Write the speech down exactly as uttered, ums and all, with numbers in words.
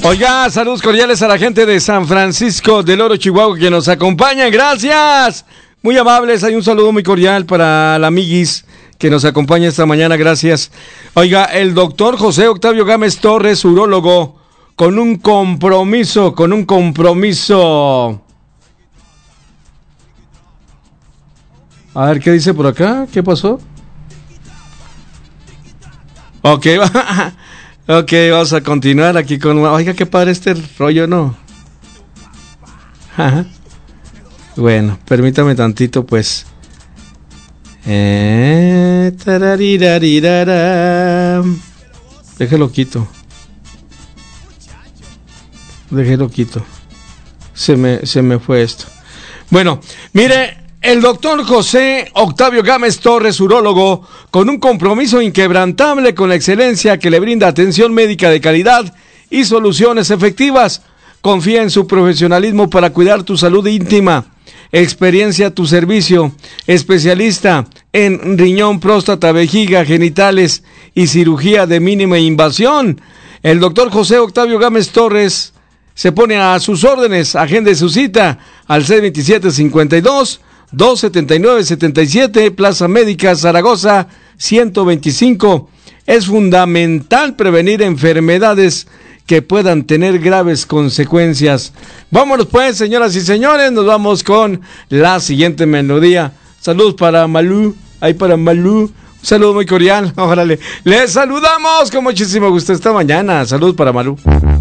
Oiga, saludos cordiales a la gente de San Francisco del Oro, Chihuahua, que nos acompaña. Gracias. Muy amables. Hay un saludo muy cordial para la amiguis que nos acompaña esta mañana. Gracias. Oiga, el doctor José Octavio Gámez Torres, urólogo, con un compromiso, con un compromiso. A ver, ¿qué dice por acá? ¿Qué pasó? Ok, ok, vamos a continuar aquí con... Oiga, qué padre este rollo, ¿no? Ajá. Bueno, permítame tantito, pues. Eh, Déjelo quito. Déjelo quito. Se me, se me fue esto. Bueno, mire... El doctor José Octavio Gámez Torres, urólogo, con un compromiso inquebrantable con la excelencia que le brinda atención médica de calidad y soluciones efectivas. Confía en su profesionalismo para cuidar tu salud íntima. Experiencia a tu servicio. Especialista en riñón, próstata, vejiga, genitales y cirugía de mínima invasión. El doctor José Octavio Gámez Torres se pone a sus órdenes. Agende su cita al seis veintisiete cincuenta y dos dos setenta y nueve setenta y siete, Plaza Médica, Zaragoza, ciento veinticinco. Es fundamental prevenir enfermedades que puedan tener graves consecuencias. Vámonos pues, señoras y señores, nos vamos con la siguiente melodía. Saludos para Malú, ahí para Malú. Un saludo muy cordial. Órale, les saludamos con muchísimo gusto esta mañana. Saludos para Malú.